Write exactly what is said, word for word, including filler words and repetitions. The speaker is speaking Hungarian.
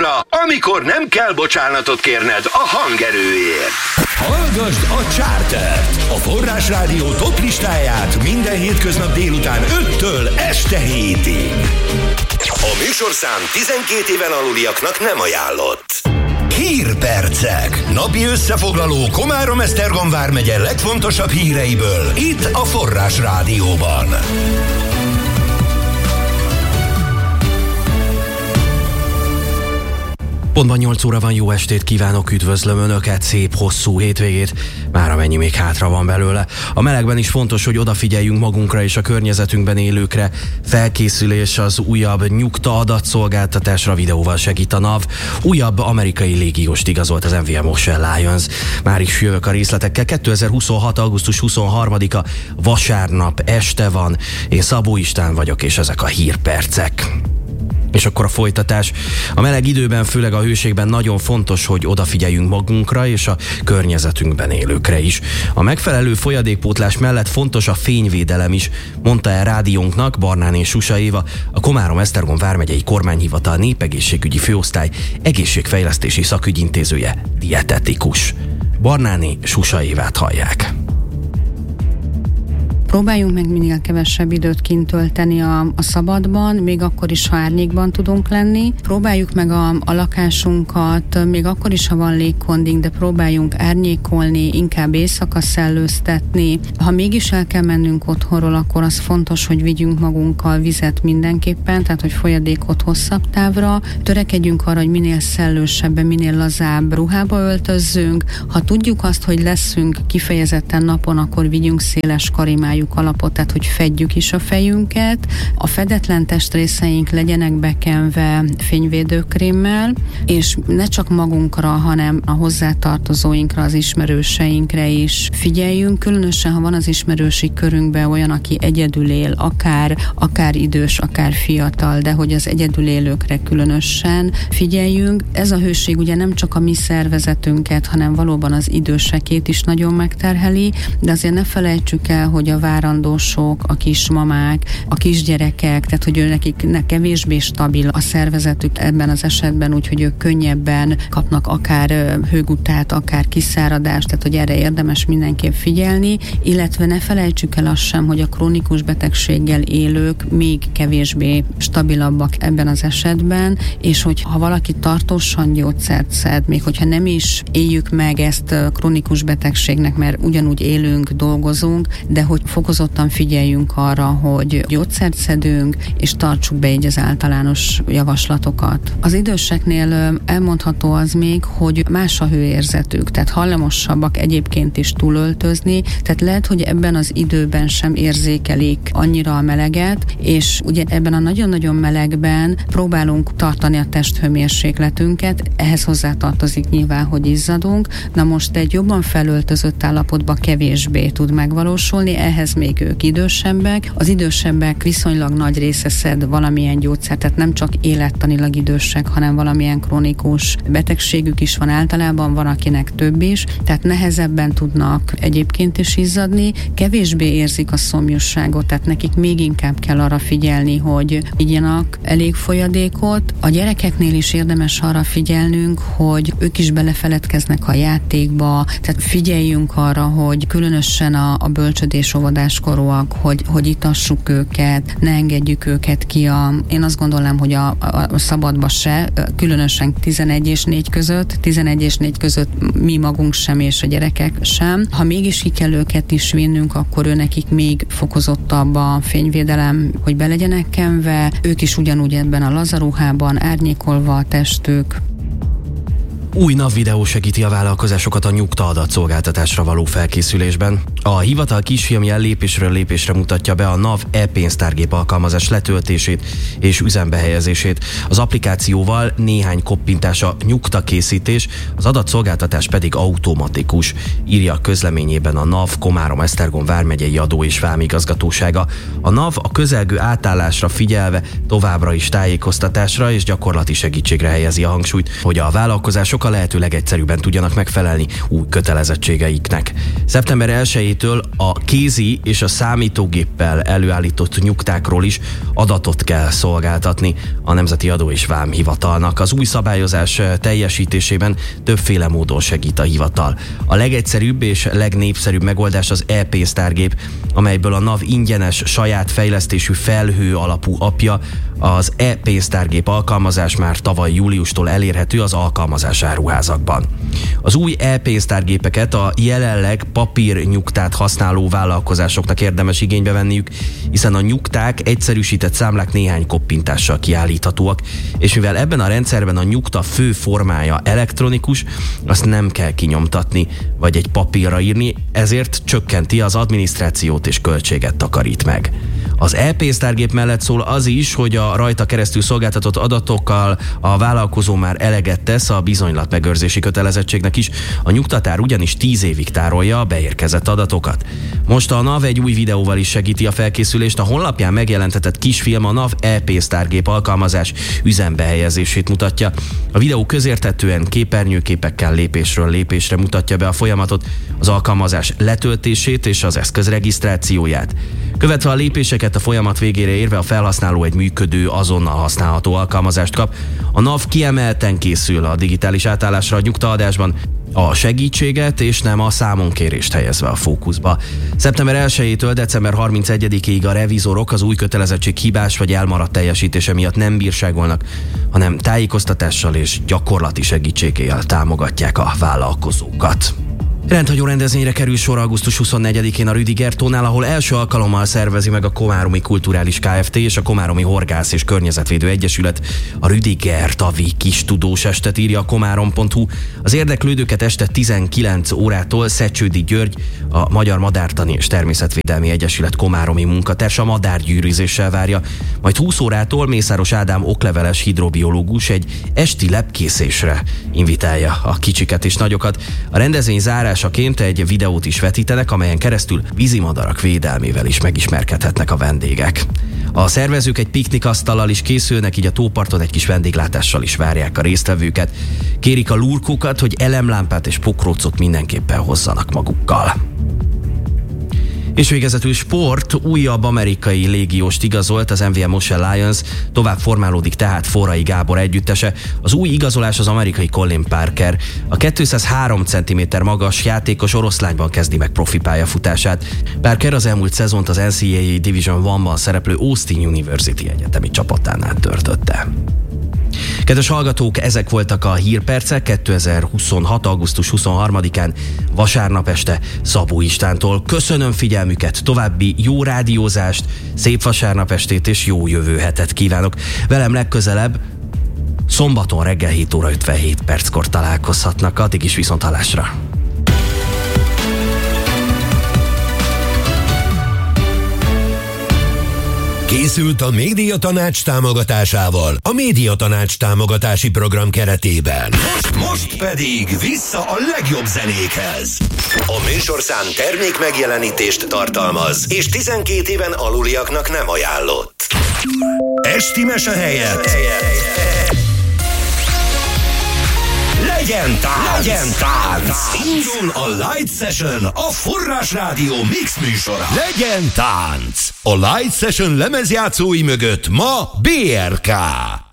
számra, amikor nem kell bocsánatot kérned a hangerőért. Hallgasd a Chartert, a Forrás Rádió top listáját minden hétköznap délután öttől este hétig. A műsorszám tizenkét éven aluliaknak nem ajánlott. Hírpercek. Napi összefoglaló Komárom-Esztergom vármegye legfontosabb híreiből itt a Forrás Rádióban. Pontban nyolc óra van, jó estét kívánok, üdvözlöm Önöket, szép hosszú hétvégét, már amennyi még hátra van belőle. A melegben is fontos, hogy odafigyeljünk magunkra és a környezetünkben élőkre. Felkészülés az újabb nyugta adatszolgáltatásra, videóval segít a NAV. Újabb amerikai légióst igazolt az em vé em Ocean Lions. Már is jövök a részletekkel. kétezer-huszonhat. augusztus huszonharmadika vasárnap este van. Én Szabó István vagyok, és ezek a hírpercek. És akkor a folytatás. A meleg időben, főleg a hőségben nagyon fontos, hogy odafigyeljünk magunkra és a környezetünkben élőkre is. A megfelelő folyadékpótlás mellett fontos a fényvédelem is, mondta el rádiónknak Barnáné Susa Éva, a Komárom-Esztergom vármegyei kormányhivatal népegészségügyi főosztály egészségfejlesztési szakügyintézője, dietetikus. Barnáné Susa Évát hallják. Próbáljunk meg minél kevesebb időt kint tölteni a, a szabadban, még akkor is, ha árnyékban tudunk lenni. Próbáljuk meg a, a lakásunkat, még akkor is, ha van légkonding, de próbáljunk árnyékolni, inkább éjszaka szellőztetni. Ha mégis el kell mennünk otthonról, akkor az fontos, hogy vigyünk magunkkal vizet mindenképpen, tehát hogy folyadékot hosszabb távra. Törekedjünk arra, hogy minél szellősebben, minél lazább ruhába öltözzünk. Ha tudjuk azt, hogy leszünk kifejezetten napon, akkor vigyünk széles karimájú alapot, tehát hogy fedjük is a fejünket. A fedetlen testrészeink legyenek bekenve fényvédőkrémmel, és ne csak magunkra, hanem a hozzátartozóinkra, az ismerőseinkre is figyeljünk, különösen, ha van az ismerősi körünkben olyan, aki egyedül él, akár, akár idős, akár fiatal, de hogy az egyedül élőkre különösen figyeljünk. Ez a hőség ugye nem csak a mi szervezetünket, hanem valóban az idősekét is nagyon megterheli, de azért ne felejtsük el, hogy a várandósok, a kismamák, a kisgyerekek, tehát hogy nekik kevésbé stabil a szervezetük ebben az esetben, úgyhogy ők könnyebben kapnak akár hőgutát, akár kiszáradást, tehát hogy erre érdemes mindenképp figyelni, illetve ne felejtsük el azt sem, hogy a krónikus betegséggel élők még kevésbé stabilabbak ebben az esetben, és hogy ha valaki tartósan gyógyszert szed, még hogyha nem is éljük meg ezt krónikus betegségnek, mert ugyanúgy élünk, dolgozunk, de hogy fokozottan figyeljünk arra, hogy gyógyszert szedünk, és tartsuk be így az általános javaslatokat. Az időseknél elmondható az még, hogy más a hőérzetük, tehát hajlamosabbak egyébként is túlöltözni, tehát lehet, hogy ebben az időben sem érzékelik annyira a meleget, és ugye ebben a nagyon-nagyon melegben próbálunk tartani a testhőmérsékletünket, ehhez hozzátartozik nyilván, hogy izzadunk, na most egy jobban felöltözött állapotban kevésbé tud megvalósulni, ehhez még ők idősebbek. Az idősebbek viszonylag nagy része szed valamilyen gyógyszert, tehát nem csak élettanilag idősek, hanem valamilyen krónikus betegségük is van általában, van akinek több is, tehát nehezebben tudnak egyébként is izzadni, kevésbé érzik a szomjúságot, tehát nekik még inkább kell arra figyelni, hogy igyanak elég folyadékot. A gyerekeknél is érdemes arra figyelnünk, hogy ők is belefeledkeznek a játékba, tehát figyeljünk arra, hogy különösen a, a bölcsödés óvodáskorúak, hogy, hogy itassuk őket, ne engedjük őket ki a, én azt gondolom, hogy a, a, a szabadba se, különösen tizenegy és négy között, tizenegy és négy között mi magunk sem, és a gyerekek sem. Ha mégis ki kell őket is vinnünk, akkor ő nekik még fokozottabb a fényvédelem, hogy be legyenek kenve, ők is ugyanúgy ebben a lazaruhában, árnyékolva a testük. Új NAV videó segíti a vállalkozásokat a nyugta adatszolgáltatásra való felkészülésben. A hivatal kisfilmje lépésről lépésre mutatja be a NAV e-pénztárgép alkalmazás letöltését és üzembe helyezését. Az applikációval néhány koppintása nyugtakészítés, az adatszolgáltatás pedig automatikus, írja a közleményében a NAV Komárom-Esztergom vármegyei adó- és vámigazgatósága. A NAV a közelgő átállásra figyelve továbbra is tájékoztatásra és gyakorlati segítségre helyezi a hangsúlyt, hogy a vállalkozások a lehető legegyszerűbben tudjanak megfelelni új kötelezettségeiknek. szeptember elsejétől a kézi és a számítógéppel előállított nyugtákról is adatot kell szolgáltatni a Nemzeti Adó és Vámhivatalnak. Az új szabályozás teljesítésében többféle módon segít a hivatal. A legegyszerűbb és legnépszerűbb megoldás az e-pénztárgép, amelyből a NAV ingyenes saját fejlesztésű felhő alapú appja. Az e-pénztárgép alkalmazás már tavaly júliustól elérhető az alkalmazás áruházakban. Az új e-pénztárgépeket a jelenleg papírnyugtát használó vállalkozásoknak érdemes igénybe venniük, hiszen a nyugták egyszerűsített számlák néhány koppintással kiállíthatóak, és mivel ebben a rendszerben a nyugta fő formája elektronikus, azt nem kell kinyomtatni, vagy egy papírra írni, ezért csökkenti az adminisztrációt és költséget takarít meg. Az e-pénztárgép mellett szól az is, hogy a rajta keresztül szolgáltatott adatokkal a vállalkozó már eleget tesz a bizonylatmegőrzési kötelezettségnek is. A nyugtatár ugyanis tíz évig tárolja a beérkezett adatokat. Most a NAV egy új videóval is segíti a felkészülést. A honlapján megjelentetett kisfilm a NAV e-pénztárgép alkalmazás üzembe helyezését mutatja. A videó közérthetően képernyőképekkel lépésről lépésre mutatja be a folyamatot, az alkalmazás letöltését és az eszköz regisztrációját. Követve a lépéseket, a folyamat végére érve a felhasználó egy működő, azonnal használható alkalmazást kap. A NAV kiemelten készül a digitális átállásra a nyugtaadásban, a segítséget és nem a számonkérést helyezve a fókuszba. szeptember elsejétől december harmincegyedikéig a revizorok az új kötelezettség hibás vagy elmaradt teljesítése miatt nem bírságolnak, hanem tájékoztatással és gyakorlati segítséggel támogatják a vállalkozókat. Rendhagyó rendezvényre kerül sor augusztus huszonnegyedikén a Rüdiger tónál, ahol első alkalommal szervezi meg a Komáromi Kulturális Kft. És a Komáromi Horgász és Környezetvédő Egyesület a Rüdiger tavi kis tudós estet, írja a komárom pont hu. Az érdeklődőket este tizenkilenc órától Szecsődi György, a Magyar Madártani és Természetvédelmi Egyesület komáromi munkatársa madárgyűrűzéssel várja, majd húsz órától Mészáros Ádám okleveles hidrobiológus egy esti lepkészésre invitálja a kicsiket és nagyokat. A rendezvény zárásaként egy videót is vetítenek, amelyen keresztül vízimadarak védelmével is megismerkedhetnek a vendégek. A szervezők egy piknikasztallal is készülnek, így a tóparton egy kis vendéglátással is várják a résztvevőket. Kérik a lurkokat, hogy elemlámpát és pokrócot mindenképpen hozzanak magukkal. És végezetül sport, újabb amerikai légióst igazolt az em vé em Ocean Lions, tovább formálódik tehát Forrai Gábor együttese. Az új igazolás az amerikai Colin Parker. A kétszázhárom centiméter magas játékos oroszlányban kezdi meg profi pályafutását. Parker az elmúlt szezont az en cé á á Division egyben szereplő Austin University egyetemi csapatánál töltötte. Kedves hallgatók, ezek voltak a hírpercek kétezer-huszonhat. augusztus huszonharmadikán vasárnap este Szabó Istvántól. Köszönöm figyelmüket, további jó rádiózást, szép vasárnap estét és jó jövő hetet kívánok. Velem legközelebb szombaton reggel hét óra ötvenhét perckor találkozhatnak, addig is viszonthallásra. Készült a Médiatanács támogatásával a Médiatanács támogatási program keretében. Most, most pedig vissza a legjobb zenékhez. A műsorszám termék megjelenítést tartalmaz, és tizenkét éven aluliaknak nem ajánlott. Esti mese helyett legyen tánc! Legyen tánc! Indul a Light Session, a Forrás Rádió mix műsora. Legyen tánc! A Light Session lemezjátszói mögött ma bé er ká.